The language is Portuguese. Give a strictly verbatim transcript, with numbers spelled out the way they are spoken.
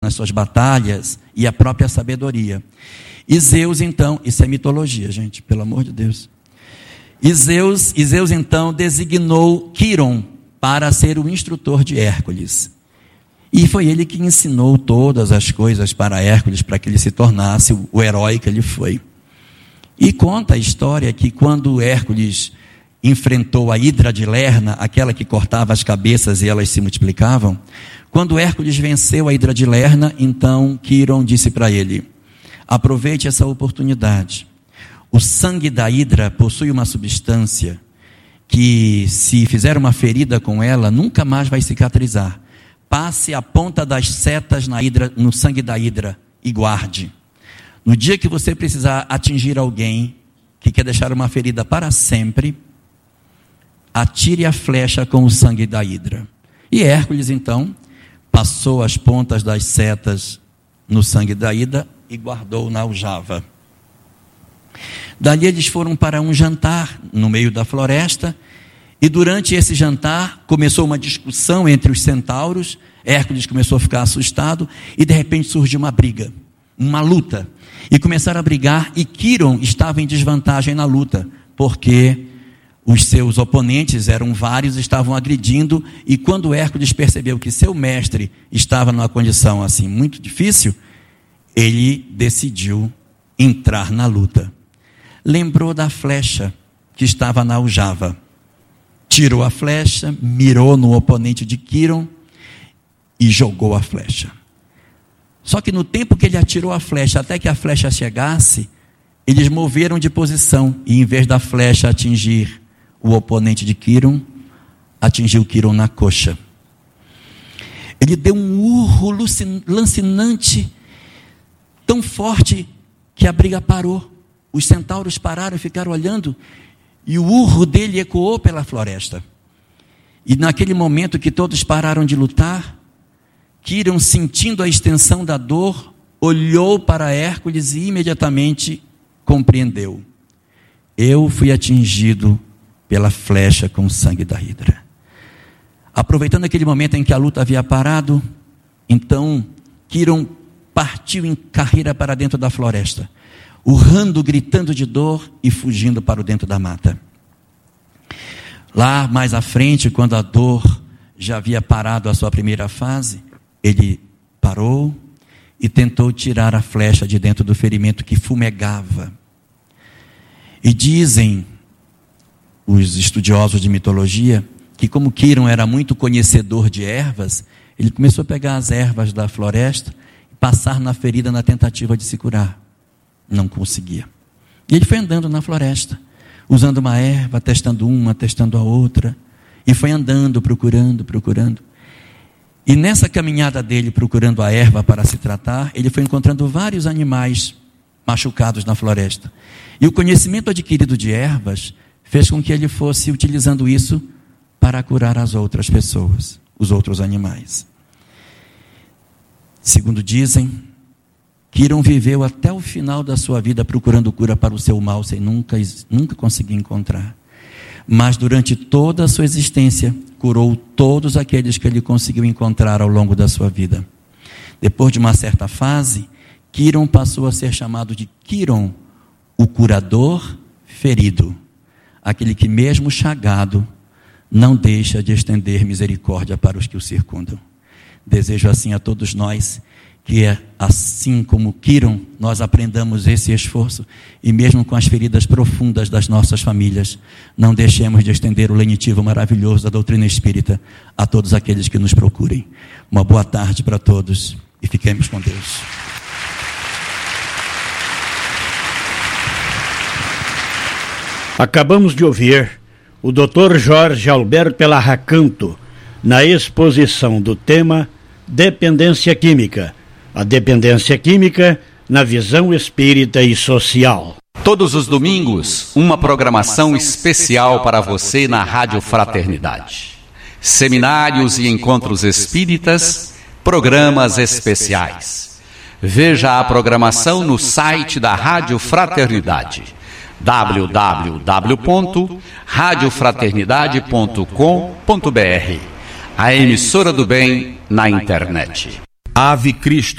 nas suas batalhas e a própria sabedoria. E Zeus, então, isso é mitologia, gente, pelo amor de Deus. E Zeus, e Zeus então, designou Quiron para ser o instrutor de Hércules. E foi ele que ensinou todas as coisas para Hércules, para que ele se tornasse o, o herói que ele foi. E conta a história que quando Hércules enfrentou a Hidra de Lerna, aquela que cortava as cabeças e elas se multiplicavam, quando Hércules venceu a Hidra de Lerna, então Quiron disse para ele: aproveite essa oportunidade. O sangue da Hidra possui uma substância que, se fizer uma ferida com ela, nunca mais vai cicatrizar. Passe a ponta das setas na hidra, no sangue da Hidra e guarde. No dia que você precisar atingir alguém que quer deixar uma ferida para sempre, atire a flecha com o sangue da Hidra. E Hércules, então, passou as pontas das setas no sangue da Hidra e guardou na aljava. Dali eles foram para um jantar no meio da floresta, e durante esse jantar começou uma discussão entre os centauros. Hércules começou a ficar assustado, e de repente surgiu uma briga, uma luta, e começaram a brigar, e Quiron estava em desvantagem na luta, porque os seus oponentes eram vários, estavam agredindo, e quando Hércules percebeu que seu mestre estava numa condição assim muito difícil, ele decidiu entrar na luta. Lembrou da flecha que estava na aljava, tirou a flecha, mirou no oponente de Quiron e jogou a flecha. Só que no tempo que ele atirou a flecha, até que a flecha chegasse, eles moveram de posição, e em vez da flecha atingir o oponente de Quiron, atingiu Quiron na coxa. Ele deu um urro lancinante, tão forte que a briga parou. Os centauros pararam e ficaram olhando, e o urro dele ecoou pela floresta. E naquele momento que todos pararam de lutar, Quiron, sentindo a extensão da dor, olhou para Hércules e imediatamente compreendeu: eu fui atingido pela flecha com o sangue da Hidra. Aproveitando aquele momento em que a luta havia parado, então Quiron partiu em carreira para dentro da floresta, urrando, gritando de dor e fugindo para o dentro da mata. Lá mais à frente, quando a dor já havia parado a sua primeira fase, ele parou e tentou tirar a flecha de dentro do ferimento que fumegava. E dizem os estudiosos de mitologia que, como Quiron era muito conhecedor de ervas, ele começou a pegar as ervas da floresta e passar na ferida na tentativa de se curar. Não conseguia. E ele foi andando na floresta, usando uma erva, testando uma, testando a outra, e foi andando, procurando, procurando. E nessa caminhada dele, procurando a erva para se tratar, ele foi encontrando vários animais machucados na floresta. E o conhecimento adquirido de ervas fez com que ele fosse utilizando isso para curar as outras pessoas, os outros animais. Segundo dizem, Quiron viveu até o final da sua vida procurando cura para o seu mal, sem nunca, nunca conseguir encontrar. Mas durante toda a sua existência, curou todos aqueles que ele conseguiu encontrar ao longo da sua vida. Depois de uma certa fase, Quiron passou a ser chamado de Quiron, o curador ferido, aquele que mesmo chagado, não deixa de estender misericórdia para os que o circundam. Desejo assim a todos nós, que é assim como Quiron, nós aprendamos esse esforço, e mesmo com as feridas profundas das nossas famílias, não deixemos de estender o lenitivo maravilhoso da doutrina espírita a todos aqueles que nos procurem. Uma boa tarde para todos e fiquemos com Deus. Acabamos de ouvir o doutor Jorge Alberto Elarracanto na exposição do tema Dependência Química. A dependência química na visão espírita e social. Todos os domingos, uma programação especial para você na Rádio Fraternidade. Seminários e encontros espíritas, programas especiais. Veja a programação no site da Rádio Fraternidade, w w w ponto rádio fraternidade ponto com ponto b r, a emissora do bem na internet. Ave Cristo.